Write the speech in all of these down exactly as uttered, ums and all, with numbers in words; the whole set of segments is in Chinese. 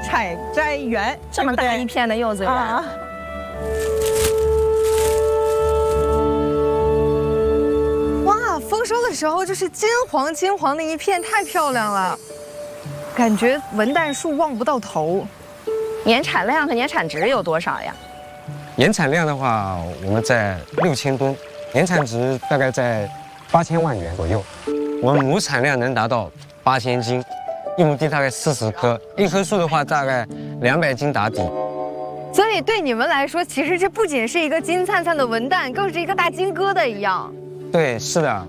采摘园， 这么大一片的柚子园。啊丰收的时候就是金黄金黄的一片，太漂亮了，感觉文旦树望不到头。 年产量和年产值有多少呀？ 年产量的话，我们在六千吨，年产值大概在八千万元左右。我们亩产量能达到八千斤，一亩地大概四十棵，一棵树的话大概两百斤打底。 所以对你们来说，其实这不仅是一个金灿灿的文旦，更是一个大金疙瘩一样。 对，是的。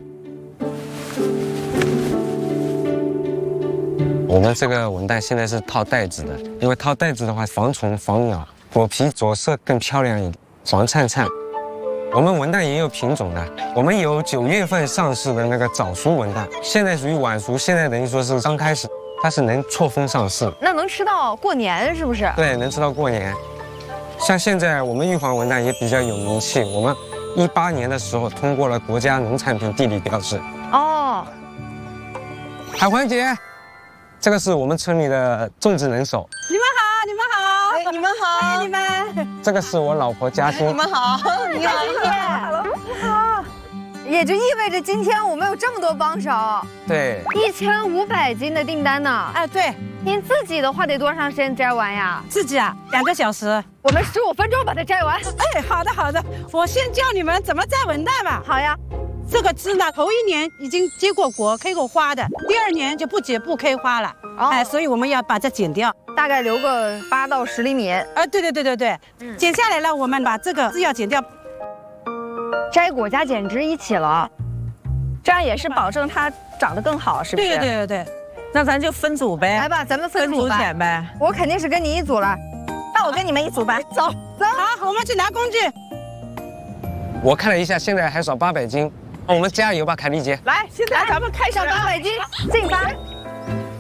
我们这个文旦现在是套袋子的，因为套袋子的话防虫防鸟，果皮着色更漂亮一点，黄灿灿。我们文旦也有品种的，我们有九月份上市的那个早熟文旦，现在属于晚熟，现在等于说是刚开始，它是能错峰上市。 那能吃到过年是不是？ 对，能吃到过年。像现在我们玉皇文旦也比较有名气，我们一八年的时候通过了国家农产品地理标志。哦，海环姐。 这个是我们村里的种植能手。 你们好，你们好， 哎，你们好， 哎，你们。 这个是我老婆嘉欣。 你们好，你好，你好，你好。也就意味着今天我们有这么多帮手。 对。 一千五百斤的订单呢？ 哎，对。 您自己的话得多长时间摘完呀？ 自己啊，两个小时。 我们十五分钟把它摘完。 哎，好的好的，我先教你们怎么摘文旦吧。 好呀。 这个枝呢，头一年已经结过果、开过花的，第二年就不结不开花了。哦、哎，所以我们要把它剪掉， 大概留个八到十厘米。 啊，对对对对对，嗯、剪下来了，我们把这个枝要剪掉， 摘果加剪枝一起了， 这样也是保证它长得更好，是不是？ 对对对对对， 那咱就分组呗。 来吧，咱们分组吧。 剪呗。 我肯定是跟你一组了， 那我跟你们一组吧。 走走。 好，我们去拿工具。 我看了一下，现在还少八百斤。 我们加油吧，凯丽姐！ 来，现在咱们开上八百斤，进发。